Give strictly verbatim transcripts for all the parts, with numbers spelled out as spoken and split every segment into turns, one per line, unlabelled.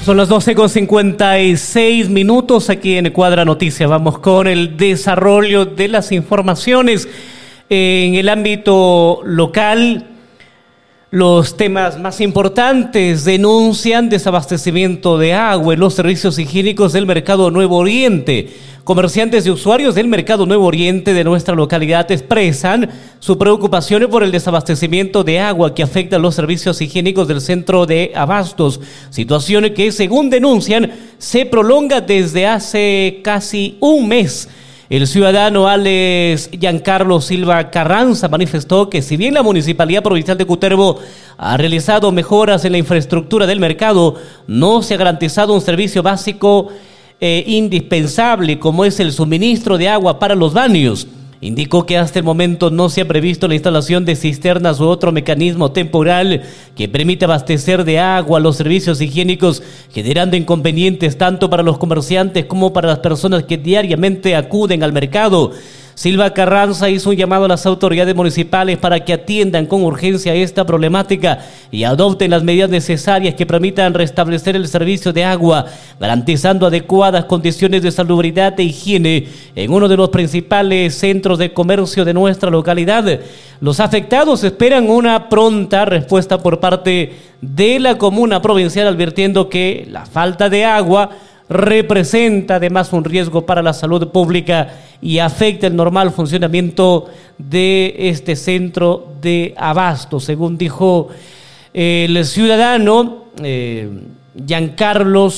Son las doce con cincuenta y seis minutos aquí en Cuadra Noticias. Vamos con el desarrollo de las informaciones en el ámbito local. Los temas más importantes: denuncian desabastecimiento de agua en los servicios higiénicos del Mercado Nuevo Oriente. Comerciantes y usuarios del Mercado Nuevo Oriente de nuestra localidad expresan su preocupación por el desabastecimiento de agua que afecta a los servicios higiénicos del centro de abastos, situación que, según denuncian, se prolonga desde hace casi un mes. El ciudadano Alex Giancarlo Silva Carranza manifestó que si bien la Municipalidad Provincial de Cutervo ha realizado mejoras en la infraestructura del mercado, no se ha garantizado un servicio básico e indispensable como es el suministro de agua para los baños. Indicó que hasta el momento no se ha previsto la instalación de cisternas u otro mecanismo temporal que permita abastecer de agua a los servicios higiénicos, generando inconvenientes tanto para los comerciantes como para las personas que diariamente acuden al mercado. Silva Carranza hizo un llamado a las autoridades municipales para que atiendan con urgencia esta problemática y adopten las medidas necesarias que permitan restablecer el servicio de agua, garantizando adecuadas condiciones de salubridad e higiene en uno de los principales centros de comercio de nuestra localidad. Los afectados esperan una pronta respuesta por parte de la comuna provincial, advirtiendo que la falta de agua representa además un riesgo para la salud pública y afecta el normal funcionamiento de este centro de abasto, según dijo el ciudadano eh, Giancarlo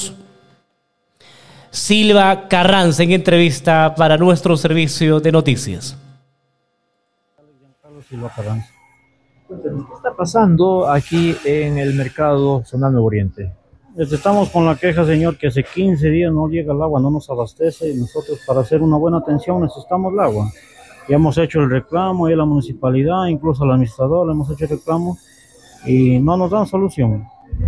Silva Carranza en entrevista para nuestro servicio de noticias.
Giancarlo Silva Carranza. Cuéntanos, ¿qué está pasando aquí en el mercado Zonal Nuevo Oriente?
Estamos con la queja, señor, que hace quince días no llega el agua, no nos abastece, y nosotros para hacer una buena atención necesitamos el agua. Ya hemos hecho el reclamo, y a la municipalidad, incluso al administrador, le hemos hecho el reclamo y no nos dan solución.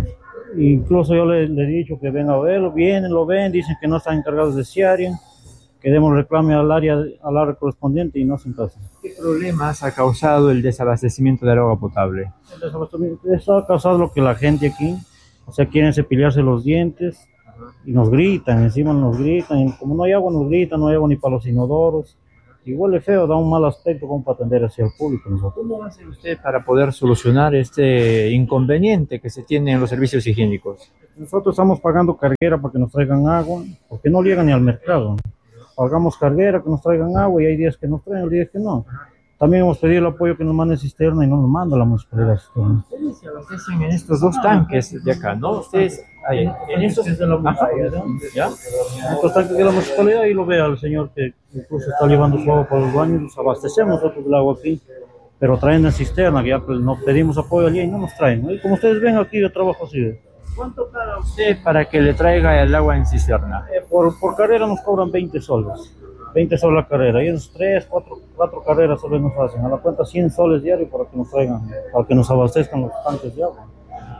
Incluso yo le, le he dicho que venga a verlo, vienen, lo ven, dicen que no están encargados de ese área, que demos reclamo al área, al área correspondiente y no hacen caso.
¿Qué problemas ha causado el desabastecimiento del agua potable?
El desabastecimiento, eso ha causado lo que la gente aquí, o sea, quieren cepillarse los dientes y nos gritan, encima nos gritan, y como no hay agua nos gritan, no hay agua ni para los inodoros, y huele feo, da un mal aspecto como para atender hacia el público. Nosotros.
¿Cómo hace usted para poder solucionar este inconveniente que se tiene en los servicios higiénicos?
Nosotros estamos pagando carguera para que nos traigan agua, porque no llegan ni al mercado. Pagamos carguera que nos traigan agua y hay días que nos traen, hay días que no. También hemos pedido el apoyo que nos manden cisterna y no nos manda la municipalidad cisterna.
Ustedes se abastecen en estos dos tanques de acá, ¿no? Ustedes, ahí, en estos
es de la municipalidad, ¿ya? Estos tanques de la municipalidad, y lo vea el señor que incluso está llevando su agua para los baños, nos abastecemos nosotros del agua aquí, pero traen la cisterna, que ya nos pedimos apoyo allí y no nos traen, ¿no? Y como ustedes ven aquí, yo trabajo así.
¿Cuánto paga usted para que le traiga el agua en cisterna?
Eh, por, por carrera nos cobran veinte soles. veinte soles la carrera, y esos tres, cuatro, cuatro carreras solo nos hacen, a la cuenta cien soles diarios para que nos traigan, para que nos abastezcan los tanques de agua.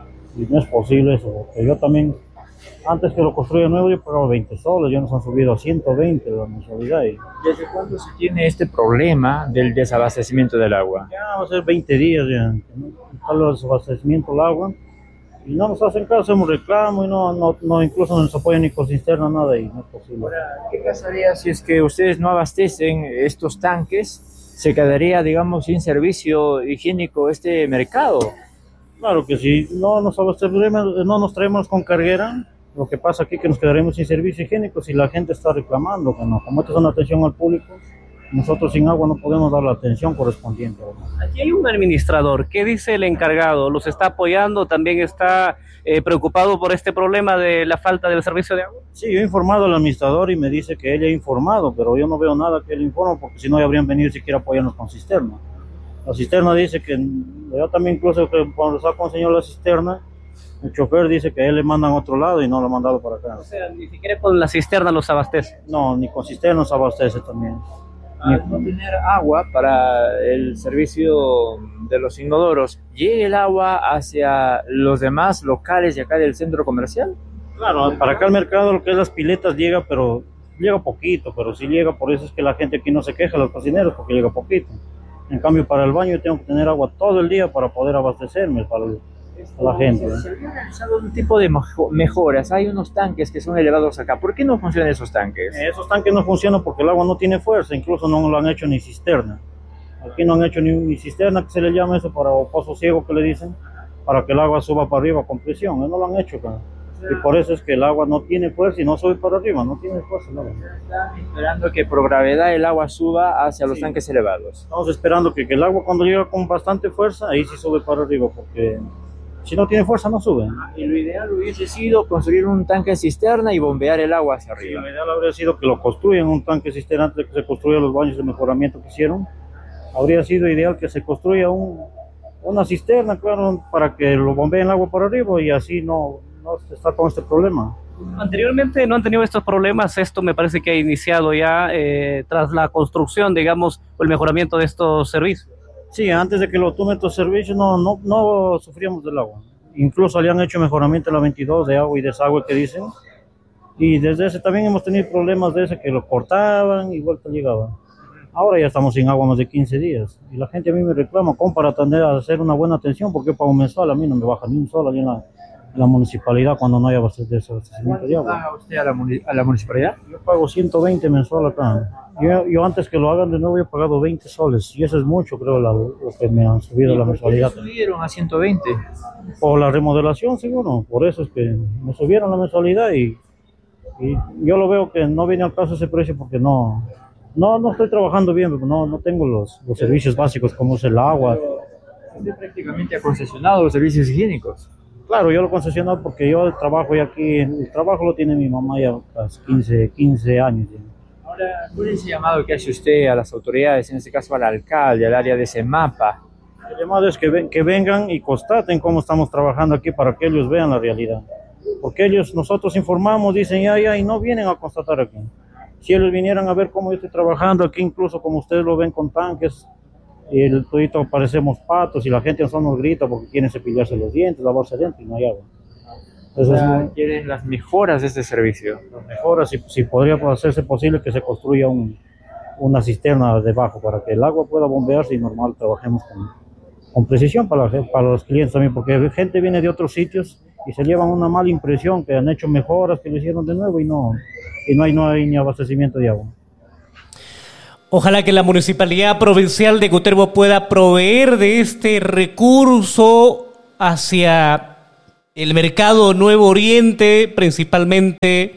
Y no es posible eso, porque yo también, antes que lo construya nuevo, yo pagaba veinte soles, ya nos han subido a ciento veinte la mensualidad. Y...
¿Desde cuándo se tiene este problema del desabastecimiento del agua?
Ya va a ser veinte días ya, ¿no? El desabastecimiento del agua, y no nos hacen caso, hacemos reclamo y no, no, no incluso no nos apoyan ni con cisterna, nada, y no es posible.
Ahora, ¿qué pasaría si es que ustedes no abastecen estos tanques? ¿Se quedaría, digamos, sin servicio higiénico este mercado?
Claro que si no nos abastecemos, no nos traemos con carguera, lo que pasa aquí es que nos quedaremos sin servicio higiénico si la gente está reclamando, que no, como esto es una atención al público, nosotros sin agua no podemos dar la atención correspondiente.
Aquí hay un administrador. ¿Qué dice el encargado? ¿Los está apoyando? ¿También está eh, preocupado por este problema de la falta del servicio de agua?
Sí, yo he informado al administrador y me dice que él ha informado, pero yo no veo nada que él informe, porque si no ya habrían venido siquiera a apoyarnos con cisterna. La cisterna dice que, yo también incluso que cuando les ha conseguido la cisterna, el chofer dice que a él le mandan a otro lado y no lo ha mandado para acá.
O sea, ni siquiera con la cisterna los abastece.
No, ni con cisterna nos abastece también.
Al no tener agua para el servicio de los inodoros, ¿llega el agua hacia los demás locales de acá del centro comercial?
Claro, para acá al mercado lo que es las piletas llega, pero llega poquito, pero sí llega, por eso es que la gente aquí no se queja, los cocineros, porque llega poquito. En cambio, para el baño tengo que tener agua todo el día para poder abastecerme. Para el, a la gente.
Se había realizado un tipo de mejo- mejoras. Hay unos tanques que son elevados acá. ¿Por qué no funcionan esos tanques?
Esos tanques no funcionan porque el agua no tiene fuerza, incluso no lo han hecho ni cisterna. Aquí no han hecho ni, ni cisterna, que se le llama eso, para o pozo ciego que le dicen, para que el agua suba para arriba con presión. No lo han hecho acá. Y por eso es que el agua no tiene fuerza y no sube para arriba, no tiene fuerza el agua.
Están esperando que por gravedad el agua suba hacia los
Sí.
tanques elevados.
Estamos esperando que, que el agua cuando llega con bastante fuerza, ahí sí sube para arriba, porque si no tiene fuerza no sube.
Y lo ideal hubiese sido construir un tanque cisterna y bombear el agua hacia
Sí,
arriba.
lo ideal habría sido que lo construyan un tanque cisterna antes de que se construyan los baños de mejoramiento que hicieron. Habría sido ideal que se construya un, una cisterna, claro, para que lo bombeen el agua para arriba y así no, no está con este problema.
Anteriormente no han tenido estos problemas, esto me parece que ha iniciado ya eh, tras la construcción, digamos, o el mejoramiento de estos servicios.
Sí, antes de que lo tomen estos servicios no, no, no sufríamos del agua. Incluso habían hecho mejoramiento en la veintidós de agua y desagüe que dicen. Y desde ese también hemos tenido problemas de ese que lo cortaban y vuelta llegaba. Ahora ya estamos sin agua más de quince días. Y la gente a mí me reclama, ¿cómo para atender a hacer una buena atención? Porque pago mensual, a mí no me baja ni un solo allí en la, en la municipalidad cuando no hay abastecimiento de agua.
¿Paga usted a la, muni- a la municipalidad?
Yo pago ciento veinte mensual acá. Yo, yo antes que lo hagan de nuevo, yo he pagado veinte soles. Y eso es mucho, creo, la- lo que me han subido la mensualidad.
Subieron a ciento veinte.
Por la remodelación, seguro. Por eso es que me subieron la mensualidad y, y yo lo veo que no viene al caso ese precio porque no, no, no estoy trabajando bien, porque no, no tengo los, los servicios básicos como es el agua.
Usted prácticamente ha concesionado los servicios higiénicos.
Claro, yo lo concesiono porque yo trabajo y aquí, el trabajo lo tiene mi mamá ya casi quince, quince años. Ya.
Ahora, ¿cuál es el llamado que hace usted a las autoridades, en este caso al alcalde, al área de Semapa?
El llamado es que, ven- que vengan y constaten cómo estamos trabajando aquí para que ellos vean la realidad. Porque ellos, nosotros informamos, dicen ya, ya, y no vienen a constatar aquí. Si ellos vinieran a ver cómo yo estoy trabajando aquí, incluso como ustedes lo ven con tanques, y el todito parecemos patos y la gente no nos grita porque quieren cepillarse los dientes, lavarse dientes y no hay agua. Entonces,
Ah, quieren las mejoras de este servicio.
mejor si, si podría hacerse posible que se construya un, una cisterna debajo para que el agua pueda bombearse y normal trabajemos con, con precisión para, la gen- para los clientes también, porque gente viene de otros sitios y se llevan una mala impresión que han hecho mejoras, que lo hicieron de nuevo y no, y no hay, no hay ni abastecimiento de agua.
Ojalá que la Municipalidad Provincial de Cutervo pueda proveer de este recurso hacia el mercado Nuevo Oriente, principalmente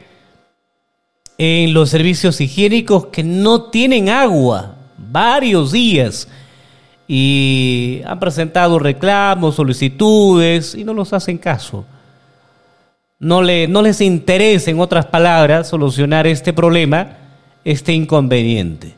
en los servicios higiénicos que no tienen agua varios días y han presentado reclamos, solicitudes y no los hacen caso. No, le, no les interesa, en otras palabras, solucionar este problema, este inconveniente.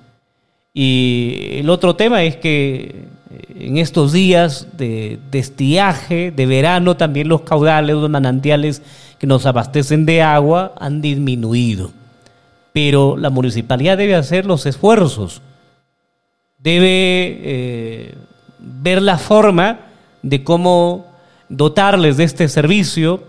Y el otro tema es que en estos días de, de estiaje, de verano, también los caudales, los manantiales que nos abastecen de agua han disminuido. Pero la municipalidad debe hacer los esfuerzos, debe eh, ver la forma de cómo dotarles de este servicio,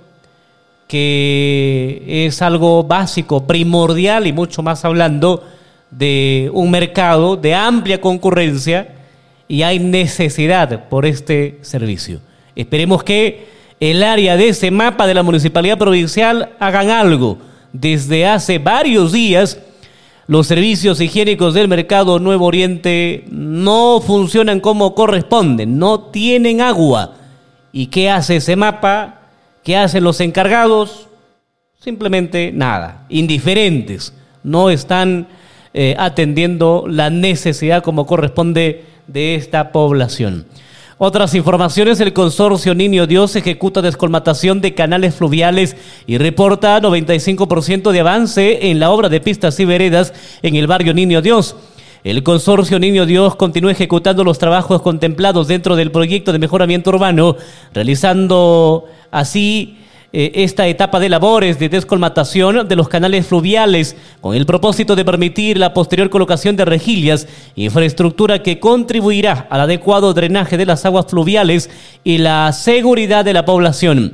que es algo básico, primordial, y mucho más hablando de un mercado de amplia concurrencia y hay necesidad por este servicio. Esperemos que el área de ese mapa de la Municipalidad Provincial hagan algo. Desde hace varios días los servicios higiénicos del mercado Nuevo Oriente no funcionan como corresponden, no tienen agua. ¿Y qué hace ese mapa? ¿Qué hacen los encargados? Simplemente nada, indiferentes, no están eh, atendiendo la necesidad como corresponde de esta población. Otras informaciones: el consorcio Niño Dios ejecuta descolmatación de canales fluviales y reporta noventa y cinco por ciento de avance en la obra de pistas y veredas en el barrio Niño Dios. El consorcio Niño Dios continúa ejecutando los trabajos contemplados dentro del proyecto de mejoramiento urbano, realizando así eh, esta etapa de labores de descolmatación de los canales fluviales con el propósito de permitir la posterior colocación de rejillas, infraestructura que contribuirá al adecuado drenaje de las aguas fluviales y la seguridad de la población.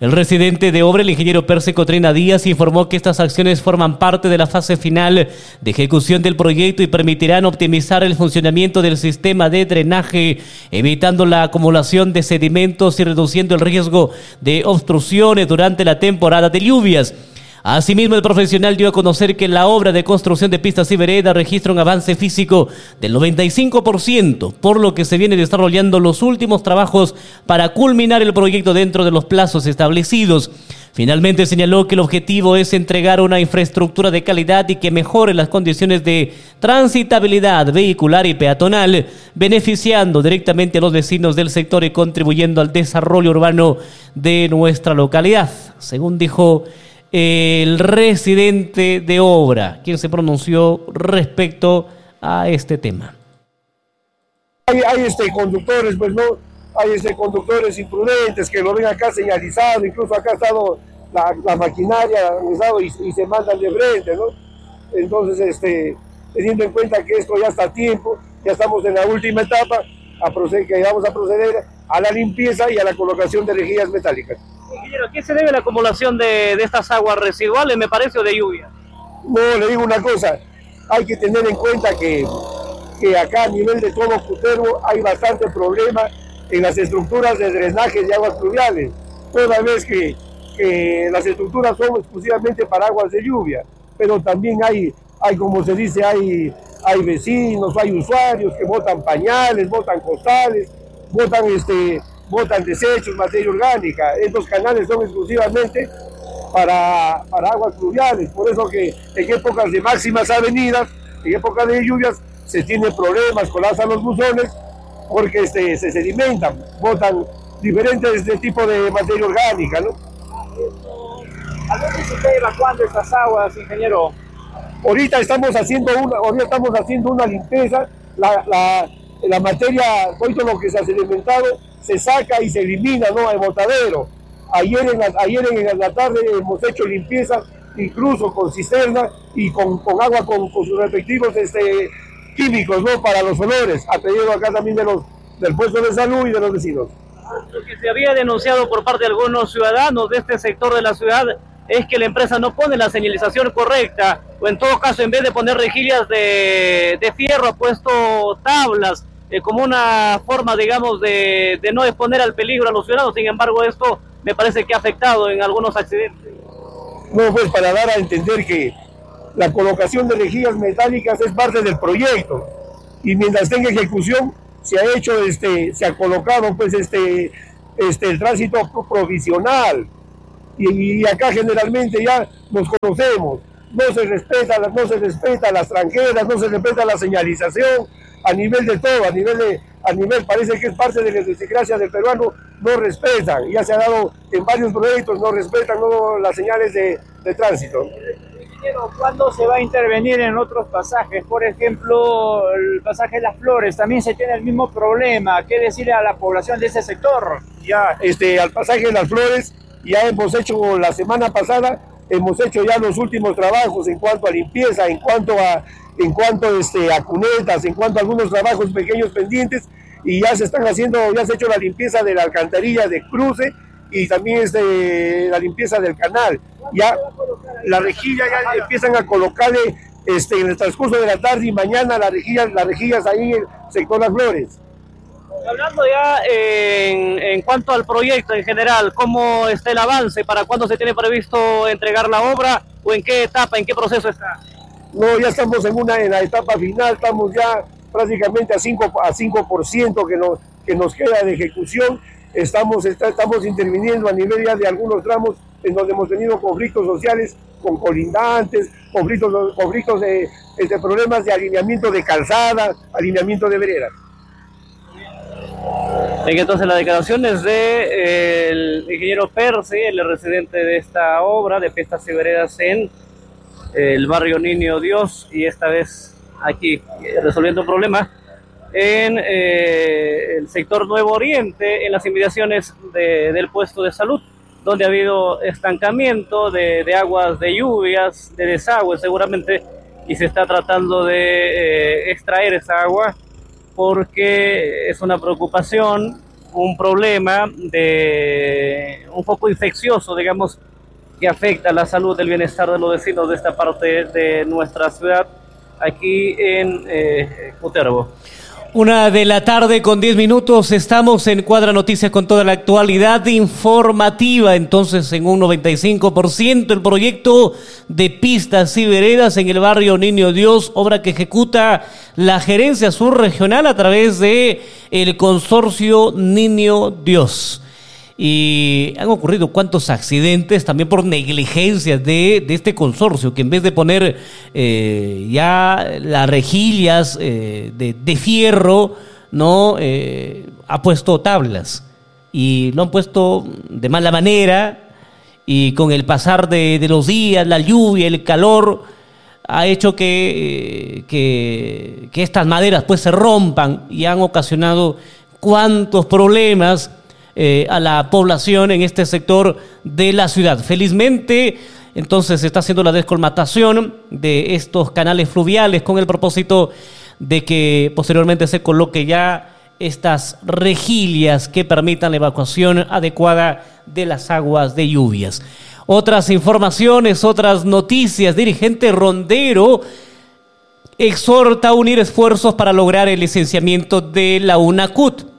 El residente de obra, el ingeniero Percy Cotrina Díaz, informó que estas acciones forman parte de la fase final de ejecución del proyecto y permitirán optimizar el funcionamiento del sistema de drenaje, evitando la acumulación de sedimentos y reduciendo el riesgo de obstrucciones durante la temporada de lluvias. Asimismo, el profesional dio a conocer que la obra de construcción de pistas y veredas registra un avance físico del noventa y cinco por ciento, por lo que se viene desarrollando los últimos trabajos para culminar el proyecto dentro de los plazos establecidos. Finalmente señaló que el objetivo es entregar una infraestructura de calidad y que mejore las condiciones de transitabilidad vehicular y peatonal, beneficiando directamente a los vecinos del sector y contribuyendo al desarrollo urbano de nuestra localidad, según dijo el residente de obra, quien se pronunció respecto a este tema.
Hay, hay este, conductores, pues no, hay este, conductores imprudentes que lo ven acá señalizado, incluso acá ha estado la, la maquinaria estado y, y se mandan de frente, ¿no? Entonces, este, teniendo en cuenta que esto ya está a tiempo, ya estamos en la última etapa, a proceder, que vamos a proceder a la limpieza y a la colocación de rejillas metálicas.
Ingeniero, ¿a qué se debe la acumulación de, de estas aguas residuales, me parece, o de lluvia?
No, le digo una cosa, hay que tener en cuenta que, que acá a nivel de todo Cutervo hay bastante problema en las estructuras de drenaje de aguas pluviales, toda vez que, que las estructuras son exclusivamente para aguas de lluvia, pero también hay, hay como se dice, hay, hay vecinos, hay usuarios que botan pañales, botan costales, botan este... botan desechos, materia orgánica. Estos canales son exclusivamente para, para aguas pluviales, por eso que en épocas de máximas avenidas, en épocas de lluvias, se tienen problemas, colapsan los buzones, porque este, se sedimentan, botan diferentes de tipo de materia orgánica, ¿no?
¿A dónde se está evacuando estas aguas, ingeniero?
Ahorita estamos haciendo una, ahorita estamos haciendo una limpieza, la, la, la materia, todo lo que se ha sedimentado, se saca y se elimina, ¿no?, al botadero. Ayer en la, ayer en la tarde hemos hecho limpieza, incluso con cisterna y con, con agua con, con sus respectivos este, químicos, ¿no?, para los olores, a pedido acá también de los, del puesto de salud y de los vecinos.
Lo que se había denunciado por parte de algunos ciudadanos de este sector de la ciudad es que la empresa no pone la señalización correcta, o en todo caso, en vez de poner rejillas de, de fierro, ha puesto tablas, Eh, como una forma, digamos, de, de no exponer al peligro a los ciudadanos. Sin embargo, esto me parece que ha afectado en algunos accidentes.
No, pues para dar a entender que la colocación de rejillas metálicas es parte del proyecto, y mientras esté en ejecución se ha hecho, este, se ha colocado pues este, este el tránsito provisional, y, y acá generalmente ya nos conocemos, no se respeta, no se respeta las tranqueras, no se respeta la señalización, a nivel de todo, a nivel de, a nivel, parece que es parte de la idiosincrasia del peruano, no respetan, ya se ha dado en varios proyectos, no respetan no, las señales de, de tránsito.
¿Cuándo se va a intervenir en otros pasajes? Por ejemplo, el pasaje de Las Flores, también se tiene el mismo problema. ¿Qué decirle a la población de ese sector?
Ya, este, al pasaje de Las Flores, ya hemos hecho la semana pasada, hemos hecho ya los últimos trabajos en cuanto a limpieza, en cuanto a en cuanto este, a cunetas, en cuanto a algunos trabajos pequeños pendientes, y ya se están haciendo, ya se ha hecho la limpieza de la alcantarilla de cruce y también este, la limpieza del canal. Ya la rejilla ya empiezan a colocarle este, en el transcurso de la tarde y mañana las rejillas, las rejillas ahí en el sector Las Flores.
Hablando ya en, en cuanto al proyecto en general, ¿cómo está el avance? ¿Para cuándo se tiene previsto entregar la obra? ¿O en qué etapa, en qué proceso está?
No, ya estamos en una en la etapa final, estamos ya prácticamente a cinco a cinco por ciento que nos, que nos queda de ejecución. Estamos, está, estamos interviniendo a nivel ya de algunos tramos en donde hemos tenido conflictos sociales con colindantes, conflictos, conflictos de, de problemas de alineamiento de calzada, alineamiento de veredas.
Entonces las declaraciones del de, eh, el ingeniero Percy, el residente de esta obra de pistas y veredas en eh, el barrio Niño Dios, y esta vez aquí eh, resolviendo un problema en eh, el sector Nuevo Oriente, en las inmediaciones de, del puesto de salud, donde ha habido estancamiento de, de aguas de lluvias, de desagüe seguramente, y se está tratando de eh, extraer esa agua porque es una preocupación un problema de un foco infeccioso, digamos, que afecta la salud del bienestar de los vecinos de esta parte de nuestra ciudad, aquí en eh, Cutervo. Una de la tarde con diez minutos, estamos en Cuadra Noticias con toda la actualidad informativa. Entonces, en un noventa y cinco por ciento el proyecto de pistas y veredas en el barrio Niño Dios, obra que ejecuta la Gerencia Sur Regional a través de el consorcio Niño Dios. Y han ocurrido cuantos accidentes también por negligencia de, de este consorcio, que en vez de poner eh, ya las rejillas eh, de, de fierro, no eh, ha puesto tablas y lo han puesto de mala manera, y con el pasar de, de los días, la lluvia, el calor ha hecho que, que, que estas maderas pues se rompan y han ocasionado cuantos problemas Eh, a la población en este sector de la ciudad. Felizmente, entonces se está haciendo la descolmatación de estos canales fluviales con el propósito de que posteriormente se coloque ya estas rejillas que permitan la evacuación adecuada de las aguas de lluvias. Otras informaciones, otras noticias. Dirigente rondero exhorta a unir esfuerzos para lograr el licenciamiento de la UNACUT.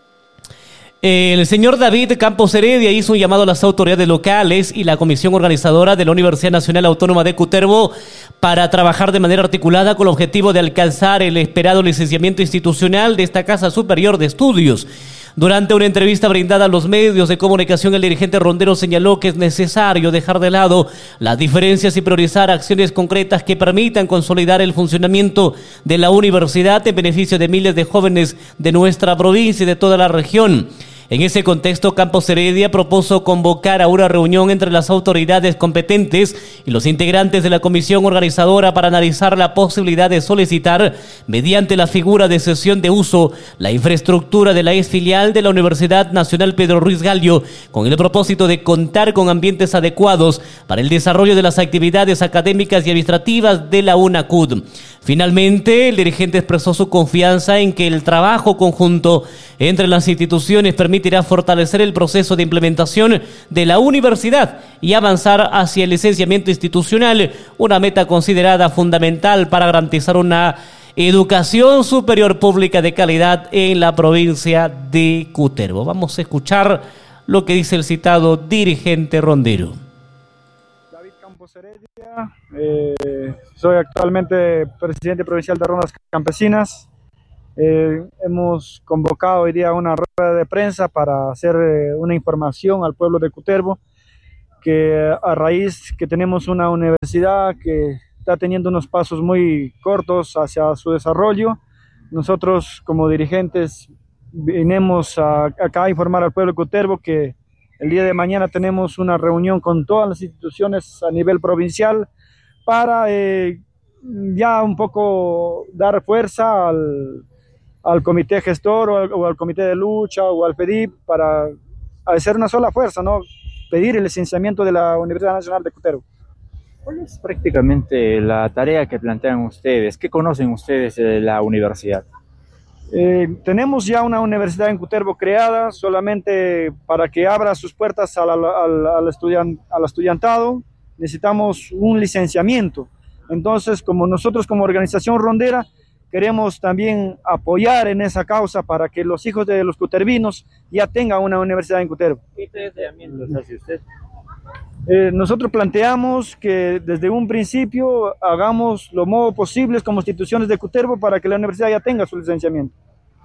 El señor David Campos Heredia hizo un llamado a las autoridades locales y la comisión organizadora de la Universidad Nacional Autónoma de Cutervo para trabajar de manera articulada con el objetivo de alcanzar el esperado licenciamiento institucional de esta Casa Superior de Estudios. Durante una entrevista brindada a los medios de comunicación, el dirigente rondero señaló que es necesario dejar de lado las diferencias y priorizar acciones concretas que permitan consolidar el funcionamiento de la universidad en beneficio de miles de jóvenes de nuestra provincia y de toda la región. En ese contexto, Campos Heredia propuso convocar a una reunión entre las autoridades competentes y los integrantes de la comisión organizadora para analizar la posibilidad de solicitar, mediante la figura de cesión de uso, la infraestructura de la ex filial de la Universidad Nacional Pedro Ruiz Gallo, con el propósito de contar con ambientes adecuados para el desarrollo de las actividades académicas y administrativas de la UNACUT. Finalmente, el dirigente expresó su confianza en que el trabajo conjunto entre las instituciones permitirá fortalecer el proceso de implementación de la universidad y avanzar hacia el licenciamiento institucional, una meta considerada fundamental para garantizar una educación superior pública de calidad en la provincia de Cutervo. Vamos a escuchar lo que dice el citado dirigente rondero.
David Campos Heredia, eh, soy actualmente presidente provincial de Rondas Campesinas. Eh, hemos convocado hoy día una rueda de prensa para hacer eh, una información al pueblo de Cutervo, que a raíz que tenemos una universidad que está teniendo unos pasos muy cortos hacia su desarrollo, nosotros como dirigentes vinimos a, acá a informar al pueblo de Cutervo que el día de mañana tenemos una reunión con todas las instituciones a nivel provincial para eh, ya un poco dar fuerza al, al comité gestor o al, o al comité de lucha o al P E D I P para hacer una sola fuerza, ¿no? Pedir el licenciamiento de la Universidad Nacional de Cutervo.
¿Cuál es prácticamente la tarea que plantean ustedes? ¿Qué conocen ustedes de la universidad?
Eh, tenemos ya una universidad en Cutervo creada solamente para que abra sus puertas al, al, al, al, estudian, al estudiantado. Necesitamos un licenciamiento. Entonces, como nosotros como organización rondera queremos también apoyar en esa causa para que los hijos de los cutervinos ya tengan una universidad en Cutervo.
¿Qué planteamientos hace usted?
Eh, nosotros planteamos que desde un principio hagamos lo modo posible como instituciones de Cutervo para que la universidad ya tenga su licenciamiento.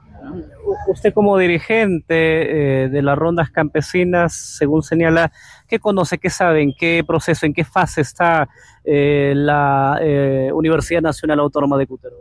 Usted como dirigente eh, de las rondas campesinas, según señala, ¿qué conoce, qué sabe, en qué proceso, en qué fase está eh, la eh, Universidad Nacional Autónoma de Cutervo?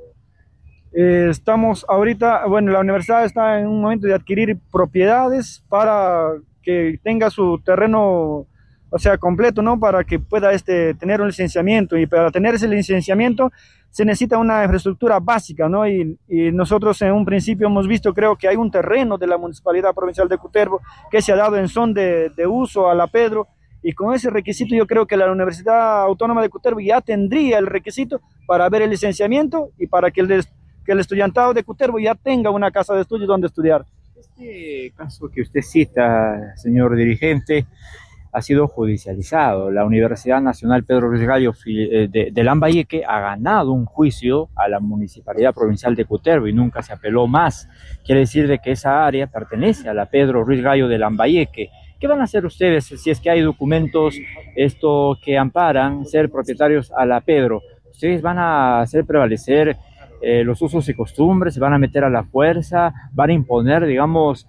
Eh, estamos ahorita, bueno, la universidad está en un momento de adquirir propiedades para que tenga su terreno, o sea, completo, ¿no? Para que pueda este, tener un licenciamiento, y para tener ese licenciamiento se necesita una infraestructura básica, ¿no? Y, y nosotros en un principio hemos visto, creo que hay un terreno de la Municipalidad Provincial de Cutervo que se ha dado en son de, de uso a la Pedro, y con ese requisito yo creo que la Universidad Autónoma de Cutervo ya tendría el requisito para ver el licenciamiento y para que el, que el estudiantado de Cutervo ya tenga una casa de estudios donde estudiar.
Este caso que usted cita, señor dirigente, ha sido judicializado. La Universidad Nacional Pedro Ruiz Gallo de, de Lambayeque ha ganado un juicio a la Municipalidad Provincial de Cutervo y nunca se apeló más. Quiere decir de que esa área pertenece a la Pedro Ruiz Gallo de Lambayeque. ¿Qué van a hacer ustedes si es que hay documentos esto que amparan ser propietarios a la Pedro? ¿Ustedes van a hacer prevalecer eh, los usos y costumbres? ¿Se van a meter a la fuerza? ¿Van a imponer, digamos,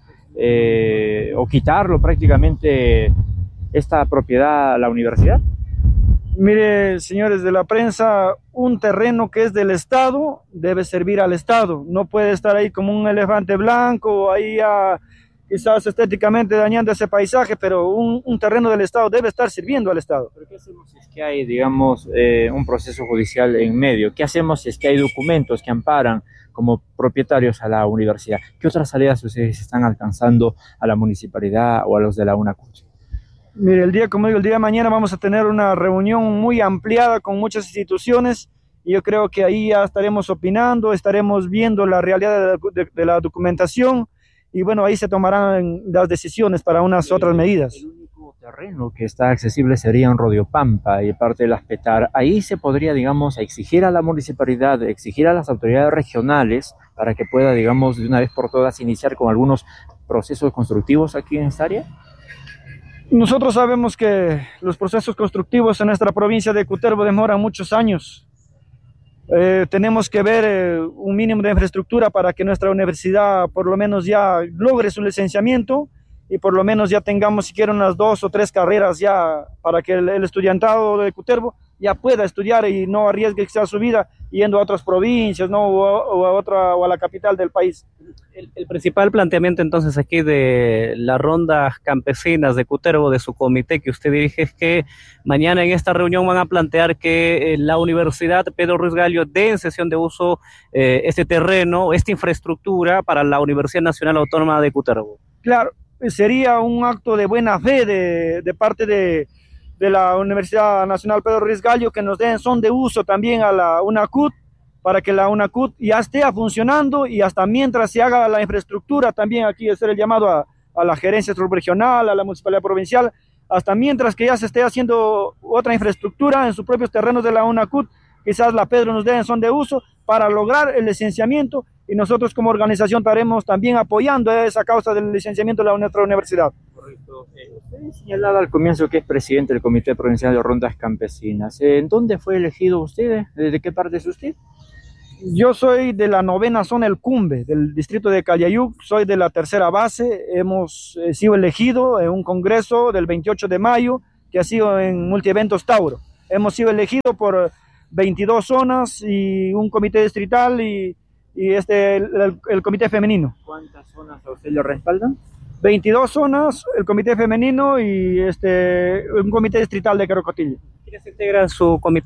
eh, o quitarlo prácticamente esta propiedad a la universidad?
Mire, señores de la prensa, un terreno que es del Estado debe servir al Estado. No puede estar ahí como un elefante blanco, ahí a, quizás estéticamente dañando ese paisaje, pero un, un terreno del Estado debe estar sirviendo al Estado.
¿Pero qué hacemos si es que hay, digamos, eh, un proceso judicial en medio? ¿Qué hacemos si es que hay documentos que amparan como propietarios a la universidad? ¿Qué otras salidas ustedes están alcanzando a la municipalidad o a los de la UNACUT?
Mire, el día, como digo, el día de mañana vamos a tener una reunión muy ampliada con muchas instituciones y yo creo que ahí ya estaremos opinando, estaremos viendo la realidad de la, de, de la documentación y bueno, ahí se tomarán las decisiones para unas otras medidas.
El único terreno que está accesible sería en Rodiopampa y parte de las Petar. Ahí se podría, digamos, exigir a la municipalidad, exigir a las autoridades regionales para que pueda, digamos, de una vez por todas iniciar con algunos procesos constructivos aquí en esta área.
Nosotros sabemos que los procesos constructivos en nuestra provincia de Cutervo demoran muchos años. Eh, tenemos que ver eh, un mínimo de infraestructura para que nuestra universidad por lo menos ya logre su licenciamiento y por lo menos ya tengamos siquiera unas dos o tres carreras ya para que el, el estudiantado de Cutervo ya pueda estudiar y no arriesgue quizás su vida yendo a otras provincias, ¿no? o, a, o a otra o a la capital del país.
El, el principal planteamiento entonces aquí de las rondas campesinas de Cutervo, de su comité que usted dirige, es que mañana en esta reunión van a plantear que eh, la Universidad Pedro Ruiz Gallo dé en cesión de uso eh, este terreno, esta infraestructura para la Universidad Nacional Autónoma de Cutervo.
Claro, sería un acto de buena fe de, de parte de, de la Universidad Nacional Pedro Ruiz Gallo que nos den son de uso también a la UNACUT, para que la UNACUT ya esté funcionando y hasta mientras se haga la infraestructura, también aquí hacer el llamado a, a la gerencia subregional, a la municipalidad provincial, hasta mientras que ya se esté haciendo otra infraestructura en sus propios terrenos de la UNACUT, quizás la Pedro nos den son de uso para lograr el licenciamiento y nosotros como organización estaremos también apoyando esa causa del licenciamiento de la, nuestra universidad.
Correcto. Eh, usted señalaba al comienzo que es presidente del Comité Provincial de Rondas Campesinas. Eh, ¿En dónde fue elegido usted? ¿De qué parte es usted?
Yo soy de la novena zona El Cumbe, del distrito de Cayayuc, soy de la tercera base, hemos eh, sido elegido en un congreso del veintiocho de mayo que ha sido en Multieventos Tauro. Hemos sido elegidos por veintidós zonas y un comité distrital y, y este, el, el comité femenino.
¿Cuántas zonas a usted le respaldan?
veintidós zonas, el comité femenino y este, un comité distrital de Querocotillo.
¿Quiénes integran su comité?